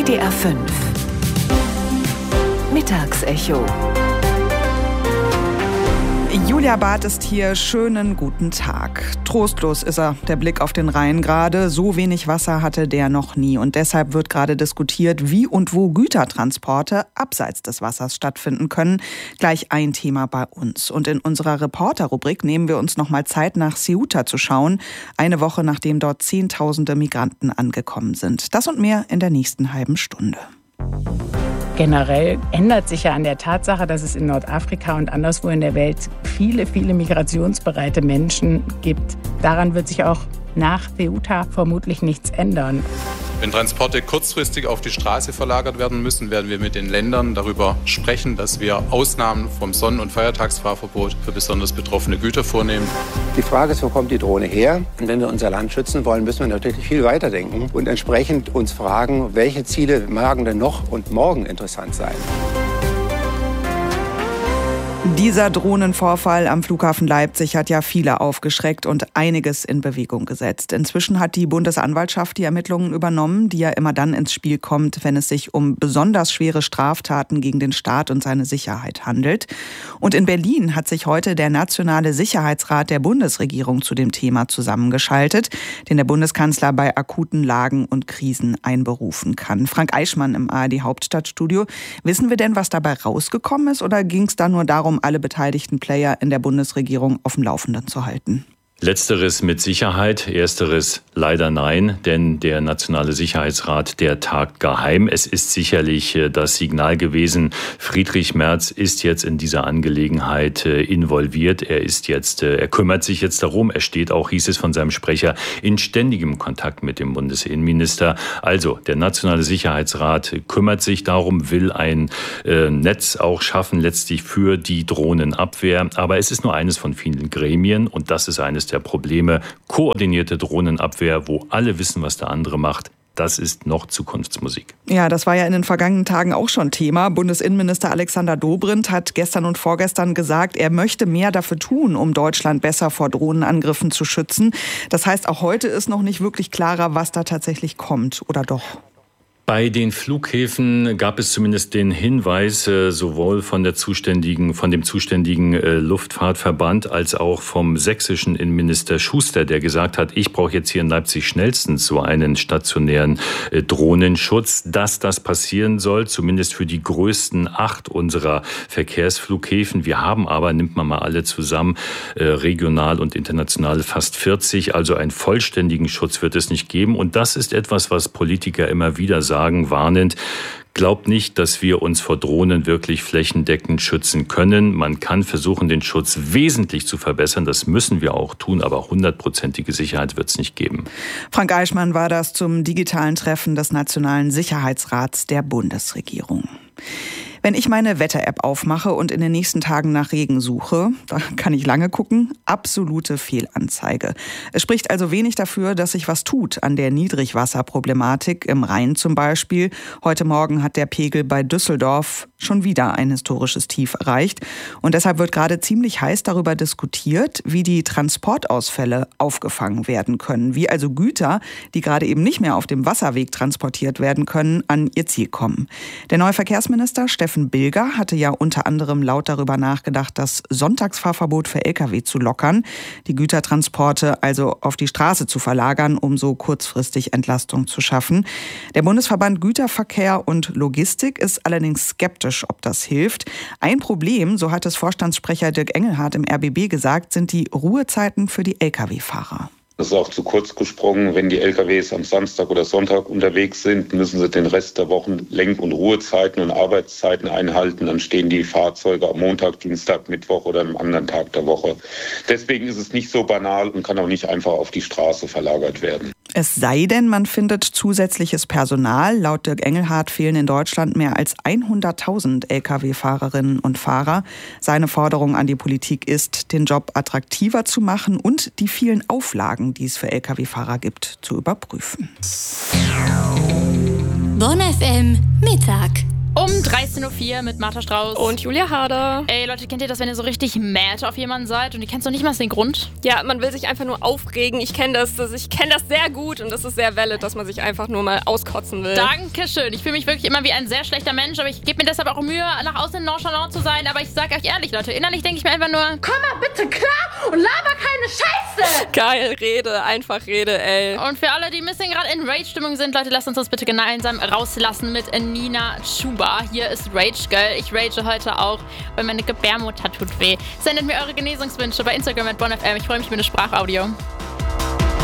WDR 5 Mittagsecho. Julia Barth ist hier. Schönen guten Tag. Trostlos ist der Blick auf den Rhein gerade. So wenig Wasser hatte der noch nie. Und deshalb wird gerade diskutiert, wie und wo Gütertransporte abseits des Wassers stattfinden können. Gleich ein Thema bei uns. Und in unserer Reporter-Rubrik nehmen wir uns nochmal Zeit, nach Ceuta zu schauen. Eine Woche, nachdem dort Zehntausende Migranten angekommen sind. Das und mehr in der nächsten halben Stunde. Generell ändert sich ja an der Tatsache, dass es in Nordafrika und anderswo in der Welt viele, viele migrationsbereite Menschen gibt. Daran wird sich auch nach Ceuta vermutlich nichts ändern. Wenn Transporte kurzfristig auf die Straße verlagert werden müssen, werden wir mit den Ländern darüber sprechen, dass wir Ausnahmen vom Sonnen- und Feiertagsfahrverbot für besonders betroffene Güter vornehmen. Die Frage ist, wo kommt die Drohne her? Und wenn wir unser Land schützen wollen, müssen wir natürlich viel weiterdenken und entsprechend uns fragen, welche Ziele magen denn noch und morgen interessant sein. Dieser Drohnenvorfall am Flughafen Leipzig hat ja viele aufgeschreckt und einiges in Bewegung gesetzt. Inzwischen hat die Bundesanwaltschaft die Ermittlungen übernommen, die ja immer dann ins Spiel kommt, wenn es sich um besonders schwere Straftaten gegen den Staat und seine Sicherheit handelt. Und in Berlin hat sich heute der Nationale Sicherheitsrat der Bundesregierung zu dem Thema zusammengeschaltet, den der Bundeskanzler bei akuten Lagen und Krisen einberufen kann. Frank Eichmann im ARD Hauptstadtstudio. Wissen wir denn, was dabei rausgekommen ist, oder ging es da nur darum, alle beteiligten Player in der Bundesregierung auf dem Laufenden zu halten? Letzteres mit Sicherheit, ersteres leider nein, denn der Nationale Sicherheitsrat, der tagt geheim. Es ist sicherlich das Signal gewesen, Friedrich Merz ist jetzt in dieser Angelegenheit involviert. Er kümmert sich jetzt darum. Er steht auch, hieß es von seinem Sprecher, in ständigem Kontakt mit dem Bundesinnenminister. Also der Nationale Sicherheitsrat kümmert sich darum, will ein Netz auch schaffen, letztlich für die Drohnenabwehr. Aber es ist nur eines von vielen Gremien und das ist eines der Probleme. Koordinierte Drohnenabwehr, wo alle wissen, was der andere macht. Das ist noch Zukunftsmusik. Ja, das war ja in den vergangenen Tagen auch schon Thema. Bundesinnenminister Alexander Dobrindt hat gestern und vorgestern gesagt, er möchte mehr dafür tun, um Deutschland besser vor Drohnenangriffen zu schützen. Das heißt, auch heute ist noch nicht wirklich klarer, was da tatsächlich kommt, oder doch? Bei den Flughäfen gab es zumindest den Hinweis, sowohl von dem zuständigen Luftfahrtverband als auch vom sächsischen Innenminister Schuster, der gesagt hat, ich brauche jetzt hier in Leipzig schnellstens so einen stationären Drohnenschutz, dass das passieren soll, zumindest für die größten 8 unserer Verkehrsflughäfen. Wir haben aber, nimmt man mal alle zusammen, regional und international fast 40, also einen vollständigen Schutz wird es nicht geben. Und das ist etwas, was Politiker immer wieder sagen, warnend, glaubt nicht, dass wir uns vor Drohnen wirklich flächendeckend schützen können. Man kann versuchen, den Schutz wesentlich zu verbessern. Das müssen wir auch tun, aber 100%ige Sicherheit wird es nicht geben. Frank Eichmann war das zum digitalen Treffen des Nationalen Sicherheitsrats der Bundesregierung. Wenn ich meine Wetter-App aufmache und in den nächsten Tagen nach Regen suche, da kann ich lange gucken, absolute Fehlanzeige. Es spricht also wenig dafür, dass sich was tut an der Niedrigwasserproblematik im Rhein zum Beispiel. Heute Morgen hat der Pegel bei Düsseldorf schon wieder ein historisches Tief erreicht. Und deshalb wird gerade ziemlich heiß darüber diskutiert, wie die Transportausfälle aufgefangen werden können. Wie also Güter, die gerade eben nicht mehr auf dem Wasserweg transportiert werden können, an ihr Ziel kommen. Der neue Verkehrsminister Steffen Bilger hatte ja unter anderem laut darüber nachgedacht, das Sonntagsfahrverbot für Lkw zu lockern, die Gütertransporte also auf die Straße zu verlagern, um so kurzfristig Entlastung zu schaffen. Der Bundesverband Güterverkehr und Logistik ist allerdings skeptisch, ob das hilft. Ein Problem, so hat es Vorstandssprecher Dirk Engelhardt im RBB gesagt, sind die Ruhezeiten für die Lkw-Fahrer. Das ist auch zu kurz gesprungen. Wenn die LKWs am Samstag oder Sonntag unterwegs sind, müssen sie den Rest der Wochen Lenk- und Ruhezeiten und Arbeitszeiten einhalten. Dann stehen die Fahrzeuge am Montag, Dienstag, Mittwoch oder einem anderen Tag der Woche. Deswegen ist es nicht so banal und kann auch nicht einfach auf die Straße verlagert werden. Es sei denn, man findet zusätzliches Personal. Laut Dirk Engelhardt fehlen in Deutschland mehr als 100.000 Lkw-Fahrerinnen und Fahrer. Seine Forderung an die Politik ist, den Job attraktiver zu machen und die vielen Auflagen, die es für Lkw-Fahrer gibt, zu überprüfen. Bonn FM Mittag. Um 13.04 Uhr mit Martha Strauß. Und Julia Harder. Ey, Leute, kennt ihr das, wenn ihr so richtig mad auf jemanden seid und ihr kennt noch nicht mal den Grund? Ja, man will sich einfach nur aufregen. Ich kenne das sehr gut und das ist sehr valid, dass man sich einfach nur mal auskotzen will. Dankeschön. Ich fühle mich wirklich immer wie ein sehr schlechter Mensch, aber ich gebe mir deshalb auch Mühe, nach außen nonchalant zu sein. Aber ich sag euch ehrlich, Leute, innerlich denke ich mir einfach nur, komm mal bitte klar und laber keine Scheiße. Geil, Rede, einfach Rede, ey. Und für alle, die ein bisschen gerade in Rage-Stimmung sind, Leute, lasst uns das bitte gemeinsam rauslassen mit Nina Chuba. Hier ist Rage Girl. Ich rage heute auch, weil meine Gebärmutter tut weh. Sendet mir eure Genesungswünsche bei Instagram @bonfm. Ich freue mich über eine Sprachaudio.